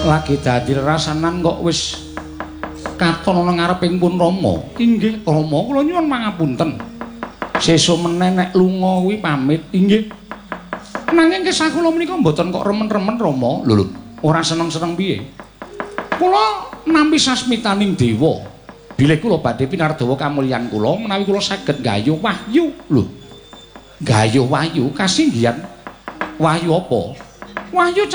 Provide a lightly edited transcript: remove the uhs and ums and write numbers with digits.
lagi dadi rasanan kok wis katon ana ngareping pun Rama. Inggih, Rama, kula nyuwun pangapunten. Sesuk meneh nek lunga kuwi pamit. Inggih. Nanging kesah kula menika mboten kok remen-remen Rama. Lho, ora seneng-seneng piye? Kula nampi sasmitaning dewa. Bilih kula badhe pinardawa kamulyan kula menawi kula saged nggayuh wahyu. Lho. Nggayuh wahyu kasinggihan. Wahyu apa? Wahyu